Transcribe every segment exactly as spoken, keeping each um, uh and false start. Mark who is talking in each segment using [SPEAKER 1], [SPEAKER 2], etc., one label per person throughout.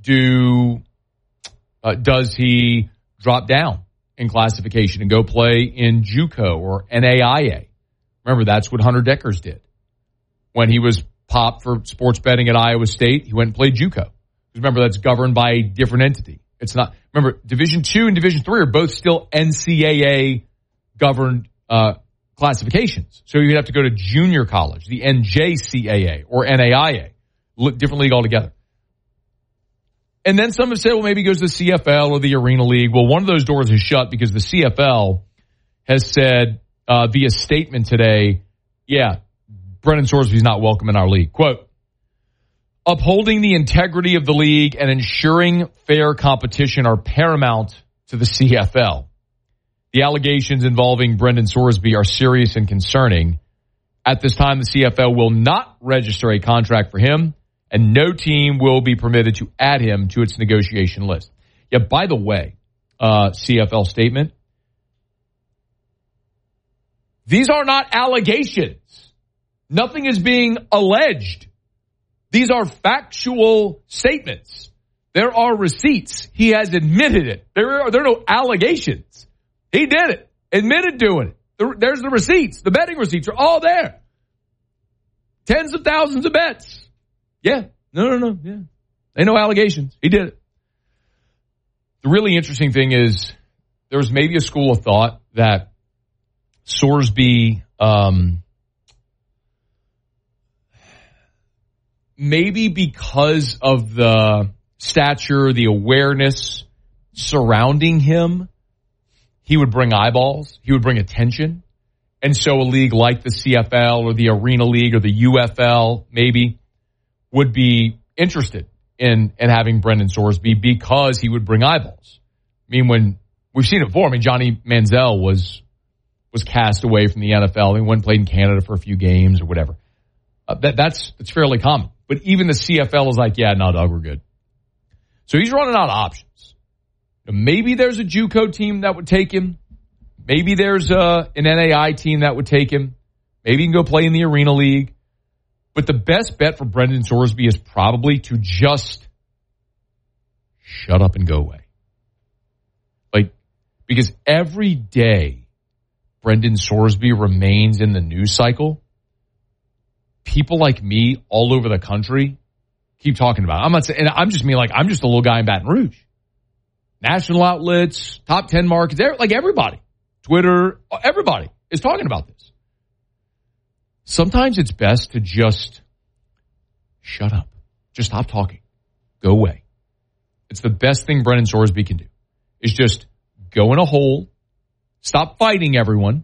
[SPEAKER 1] do uh, does he drop down in classification and go play in JUCO or N A I A? Remember, that's what Hunter Deckers did. When he was popped for sports betting at Iowa State, he went and played JUCO. Remember, that's governed by a different entity. It's not, remember, Division two and Division three are both still N C double A governed uh, classifications. So you'd have to go to junior college, the N J C double A or N A I A, different league altogether. And then some have said, well, maybe he goes to the C F L or the Arena League. Well, one of those doors is shut because the C F L has said uh, via statement today, yeah, Brendan Sorsby's not welcome in our league. Quote, upholding the integrity of the league and ensuring fair competition are paramount to the C F L. The allegations involving Brendan Sorsby are serious and concerning. At this time, the C F L will not register a contract for him, and no team will be permitted to add him to its negotiation list. Yeah, by the way, uh, C F L statement, these are not allegations. Nothing is being alleged. These are factual statements. There are receipts. He has admitted it. There are, there are no allegations. He did it. Admitted doing it. There, there's the receipts. The betting receipts are all there. Tens of thousands of bets. Yeah. No, no, no. Yeah. Ain't no allegations. He did it. The really interesting thing is there was maybe a school of thought that Sorsby, um, maybe because of the stature, the awareness surrounding him, he would bring eyeballs. He would bring attention. And so a league like the C F L or the Arena League or the U F L maybe would be interested in, in having Brendan Sorsby because he would bring eyeballs. I mean, when we've seen it before, I mean, Johnny Manziel was was cast away from the N F L. He went and played in Canada for a few games or whatever. Uh, that, that's, that's fairly common. But even the C F L is like, yeah, no, Doug, we're good. So he's running out of options. Maybe there's a JUCO team that would take him. Maybe there's a, an N A I team that would take him. Maybe he can go play in the Arena League. But the best bet for Brendan Sorsby is probably to just shut up and go away. Like, because every day Brendan Sorsby remains in the news cycle, people like me all over the country keep talking about it. I'm not saying, and I'm just mean like, I'm just a little guy in Baton Rouge. National outlets, top ten markets, like everybody. Twitter, everybody is talking about this. Sometimes it's best to just shut up. Just stop talking. Go away. It's the best thing Brendan Sorsby can do, is just go in a hole, stop fighting everyone,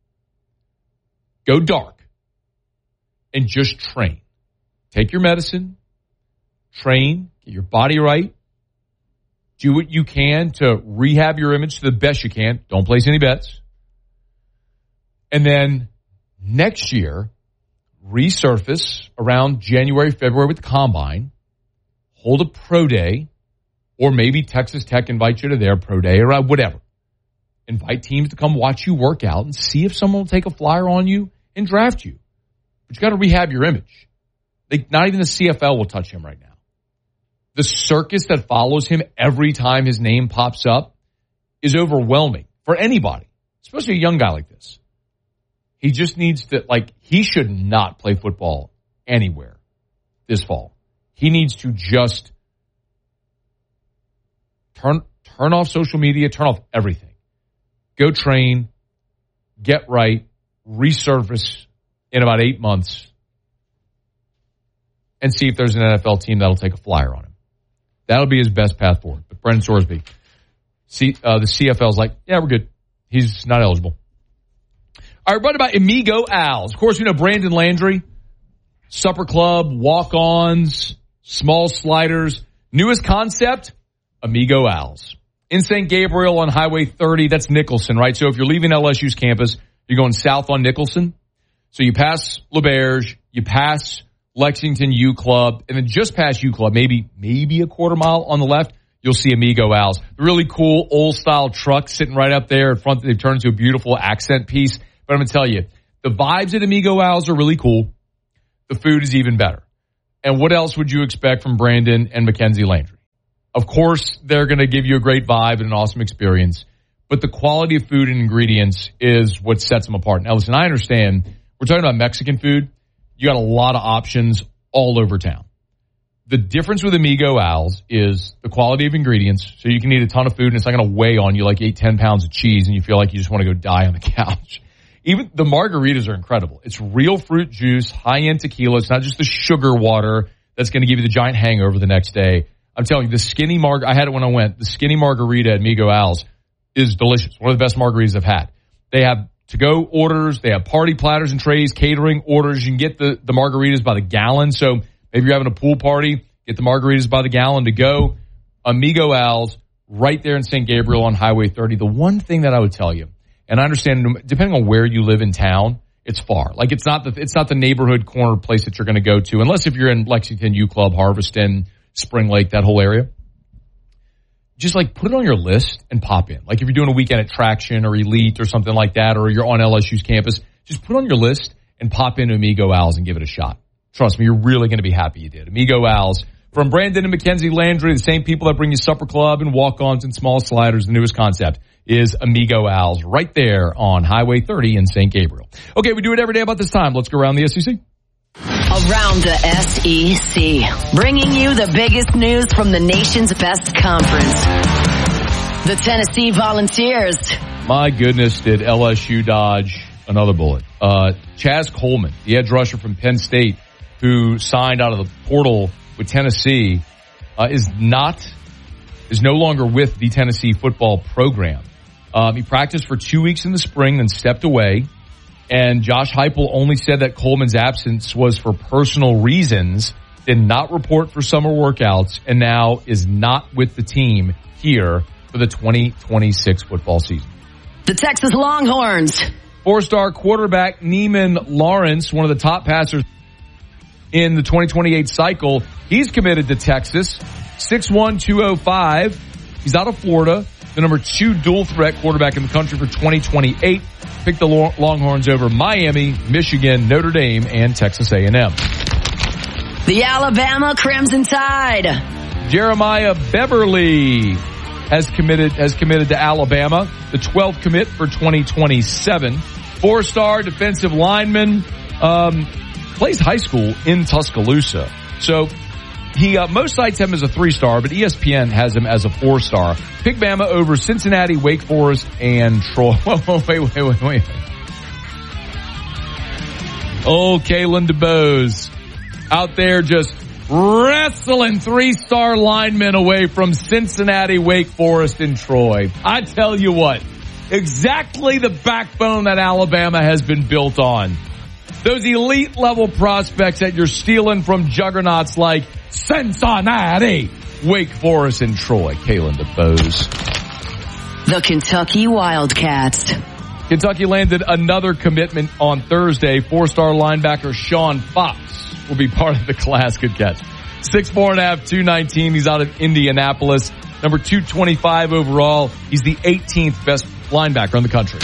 [SPEAKER 1] go dark, and just train. Take your medicine, train, get your body right, do what you can to rehab your image to the best you can. Don't place any bets. And then next year, resurface around January, February with the Combine, hold a pro day, or maybe Texas Tech invites you to their pro day or whatever. Invite teams to come watch you work out and see if someone will take a flyer on you and draft you. But you got to rehab your image. Like, not even the C F L will touch him right now. The circus that follows him every time his name pops up is overwhelming for anybody, especially a young guy like this. He just needs to, like, he should not play football anywhere this fall. He needs to just turn turn off social media, turn off everything. Go train, get right, resurface in about eight months, and see if there's an N F L team that'll take a flyer on him. That'll be his best path forward. But Brendan Sorsby, see, uh, the C F L's like, yeah, we're good. He's not eligible. All right, what about Amigo Owls? Of course, you know Brandon Landry, Supper Club, walk-ons, small sliders. Newest concept, Amigo Owls. In Saint Gabriel on Highway thirty, that's Nicholson, right? So if you're leaving L S U's campus, you're going south on Nicholson. So you pass LaBerge, you pass Lexington U Club, and then just past U Club, maybe maybe a quarter mile on the left, you'll see Amigo Owls. The really cool old-style truck sitting right up there in front. They've turned into a beautiful accent piece. But I'm going to tell you, the vibes at Amigo Owls are really cool. The food is even better. And what else would you expect from Brandon and Mackenzie Landry? Of course, they're going to give you a great vibe and an awesome experience, but the quality of food and ingredients is what sets them apart. Now, listen, I understand we're talking about Mexican food. You got a lot of options all over town. The difference with Amigo Al's is the quality of ingredients. So you can eat a ton of food and it's not going to weigh on you like you ate ten pounds of cheese and you feel like you just want to go die on the couch. Even the margaritas are incredible. It's real fruit juice, high-end tequila. It's not just the sugar water that's going to give you the giant hangover the next day. I'm telling you, the skinny marg, I had it when I went. The skinny margarita at Amigo Al's is delicious. One of the best margaritas I've had. They have to-go orders. They have party platters and trays, catering orders. You can get the, the margaritas by the gallon. So maybe you're having a pool party, get the margaritas by the gallon to go. Amigo Al's right there in Saint Gabriel on Highway thirty. The one thing that I would tell you, and I understand depending on where you live in town, it's far. Like it's not the, it's not the neighborhood corner place that you're going to go to, unless if you're in Lexington, U Club, Harveston, Spring Lake, that whole area. Just like put it on your list and pop in. Like if you're doing a weekend at Traction or Elite or something like that, or you're on L S U's campus, just put it on your list and pop into Amigo Al's and give it a shot. Trust me, you're really going to be happy you did. Amigo Al's. From Brandon and Mackenzie Landry, the same people that bring you Supper Club and walk-ons and small sliders, the newest concept is Amigo Al's right there on Highway thirty in Saint Gabriel. Okay, we do it every day about this time. Let's go around the S E C.
[SPEAKER 2] Around the S E C, bringing you the biggest news from the nation's best conference. The Tennessee Volunteers.
[SPEAKER 1] My goodness, did L S U dodge another bullet. Uh, Chaz Coleman, the edge rusher from Penn State, who signed out of the portal with Tennessee, uh, is not, is no longer with the Tennessee football program. Um, he practiced for two weeks in the spring, then stepped away. And Josh Heupel only said that Coleman's absence was for personal reasons, did not report for summer workouts, and now is not with the team here for the twenty twenty-six football season.
[SPEAKER 2] The Texas Longhorns.
[SPEAKER 1] Four-star quarterback Neiman Lawrence, one of the top passers in the twenty twenty-eight cycle, he's committed to Texas. six one, two oh five. He's out of Florida, the number two dual-threat quarterback in the country for twenty twenty-eight. Picked the Longhorns over Miami, Michigan, Notre Dame, and Texas A and M.
[SPEAKER 2] The Alabama Crimson Tide.
[SPEAKER 1] Jeremiah Beverly has committed has committed to Alabama, the twelfth commit for twenty twenty-seven. Four-star defensive lineman, um, plays high school in Tuscaloosa. So he uh, most sites have him as a three-star, but E S P N has him as a four-star. Pick Bama over Cincinnati, Wake Forest, and Troy. Whoa, whoa, wait, wait, wait, wait. Oh, Kalen DeBose out there just wrestling three-star linemen away from Cincinnati, Wake Forest, and Troy. I tell you what, exactly the backbone that Alabama has been built on. Those elite level prospects that you're stealing from juggernauts like Cincinnati, Wake Forest, and Troy. Kalen DeBose.
[SPEAKER 2] The Kentucky Wildcats.
[SPEAKER 1] Kentucky landed another commitment on Thursday. Four-star linebacker Sean Fox will be part of the class. Good catch. Six, four and a half, two nineteen. He's out of Indianapolis. Number two twenty-five overall. He's the eighteenth best linebacker in the country.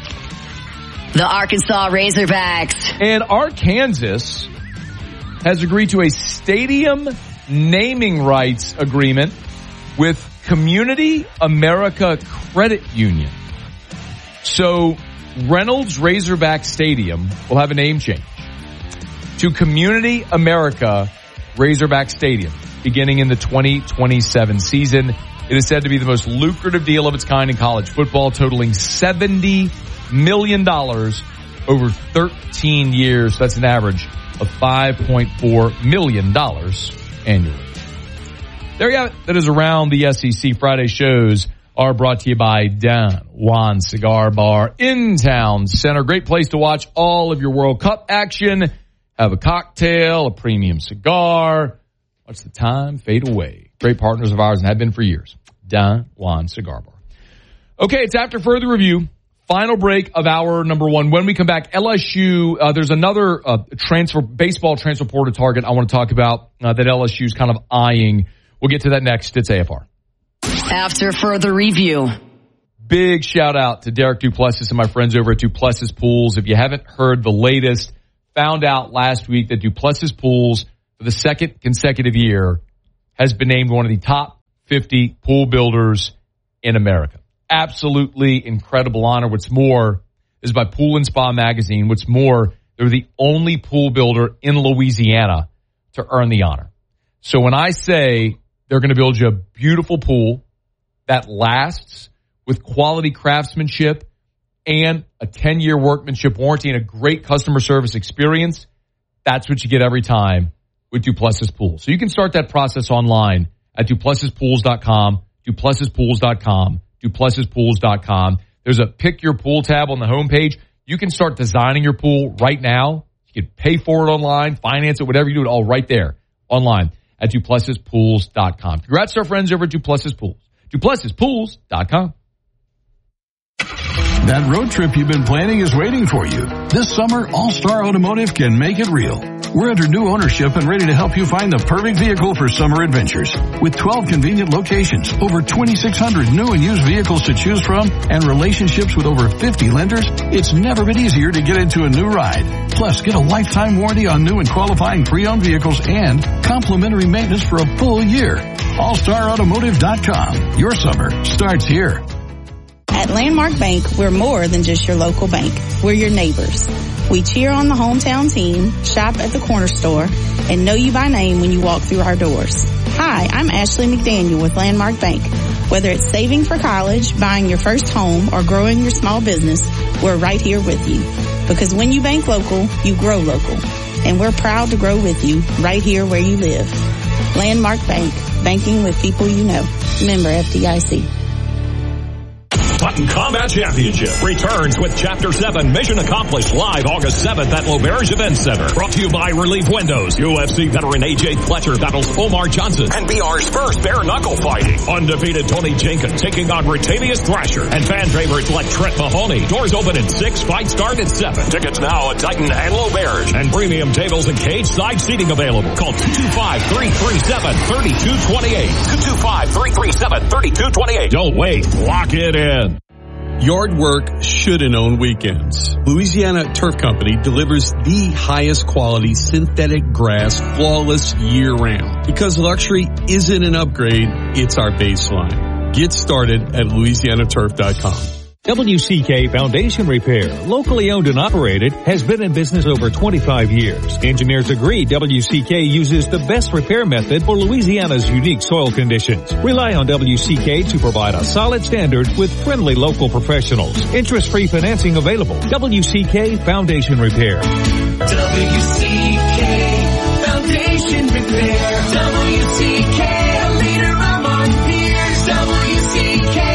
[SPEAKER 2] The Arkansas Razorbacks.
[SPEAKER 1] And Arkansas has agreed to a stadium naming rights agreement with Community America Credit Union. So Reynolds Razorback Stadium will have a name change to Community America Razorback Stadium beginning in the twenty twenty-seven season. It is said to be the most lucrative deal of its kind in college football, totaling seventy million dollars over thirteen years. That's an average of five point four million dollars annually. There you have it. That is around the S E C. Friday shows are brought to you by Don Juan Cigar Bar in Town Center. Great place to watch all of your World Cup action. Have a cocktail, a premium cigar. Watch the time fade away. Great partners of ours and have been for years. Don Juan Cigar Bar. Okay, it's after further review. Final break of hour number one. When we come back, L S U, uh, there's another uh, transfer, baseball transfer portal target I want to talk about uh, that L S U's kind of eyeing. We'll get to that next. It's A F R.
[SPEAKER 2] After further review.
[SPEAKER 1] Big shout out to Derek Duplessis and my friends over at Duplessis Pools. If you haven't heard the latest, found out last week that Duplessis Pools, for the second consecutive year, has been named one of the top fifty pool builders in America. Absolutely incredible honor. What's more, this is by Pool and Spa Magazine. What's more, they're the only pool builder in Louisiana to earn the honor. So when I say they're going to build you a beautiful pool that lasts with quality craftsmanship and a ten-year workmanship warranty and a great customer service experience, that's what you get every time with Duplessis Pools. So you can start that process online at duplessis pools dot com, duplessis pools dot com, duplessis pools dot com. There's a pick your pool tab on the homepage. You can start designing your pool right now. You can pay for it online, finance it, whatever you do, it all right there online at duplessis pools dot com. Congrats to our friends over at Duplessis Pools. duplessis pools dot com.
[SPEAKER 3] That road trip you've been planning is waiting for you. This summer, All-Star Automotive can make it real. We're under new ownership and ready to help you find the perfect vehicle for summer adventures. With twelve convenient locations, over twenty-six hundred new and used vehicles to choose from, and relationships with over fifty lenders, it's never been easier to get into a new ride. Plus, get a lifetime warranty on new and qualifying pre-owned vehicles and complimentary maintenance for a full year. all star automotive dot com. Your summer starts here.
[SPEAKER 4] At Landmark Bank, we're more than just your local bank. We're your neighbors. We cheer on the hometown team, shop at the corner store, and know you by name when you walk through our doors. Hi, I'm Ashley McDaniel with Landmark Bank. Whether it's saving for college, buying your first home, or growing your small business, we're right here with you. Because when you bank local, you grow local. And we're proud to grow with you right here where you live. Landmark Bank, banking with people you know. Member F D I C.
[SPEAKER 5] Button Combat Championship returns with Chapter seven Mission Accomplished live August seventh at L'Auberge Event Center. Brought to you by Relief Windows. U F C veteran A J Fletcher battles Omar Johnson. And B R's first bare knuckle fighting. Undefeated Tony Jenkins taking on Ratavius Thrasher. And fan favorites like Trent Mahoney. Doors open at six, fights start at seven. Tickets now at Titan and L'Auberge. And premium tables and cage side seating available. Call two two five, three three seven, three two two eight. two two five, three three seven, three two two eight. Don't wait. Lock it in.
[SPEAKER 6] Yard work shouldn't own weekends. Louisiana Turf Company delivers the highest quality synthetic grass, flawless year-round. Because luxury isn't an upgrade, it's our baseline. Get started at louisiana turf dot com.
[SPEAKER 7] W C K Foundation Repair, locally owned and operated, has been in business over twenty-five years. Engineers agree W C K uses the best repair method for Louisiana's unique soil conditions. Rely on W C K to provide a solid standard with friendly local professionals. Interest-free financing available. W C K Foundation Repair.
[SPEAKER 8] W C K Foundation Repair. W C K, a leader among peers. W C K.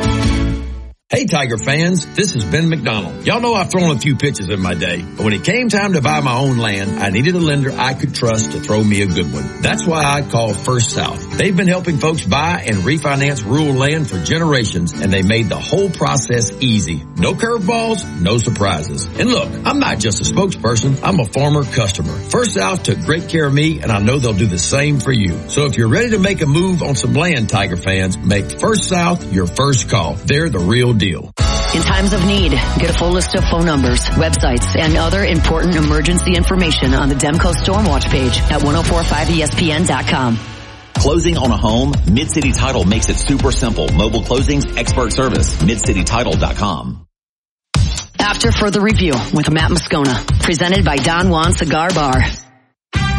[SPEAKER 9] Hey Tiger fans, this is Ben McDonald. Y'all know I've thrown a few pitches in my day, but when it came time to buy my own land, I needed a lender I could trust to throw me a good one. That's why I called First South. They've been helping folks buy and refinance rural land for generations, and they made the whole process easy. No curveballs, no surprises. And look, I'm not just a spokesperson, I'm a former customer. First South took great care of me, and I know they'll do the same for you. So if you're ready to make a move on some land, Tiger fans, make First South your first call. They're the real deal.
[SPEAKER 2] In times of need, get a full list of phone numbers, websites, and other important emergency information on the Demco Stormwatch page at ten forty-five E S P N dot com.
[SPEAKER 10] Closing on a home? Mid-City Title makes it super simple. Mobile closings, expert service. mid city title dot com.
[SPEAKER 2] After further review with Matt Moscona, presented by Don Juan Cigar Bar.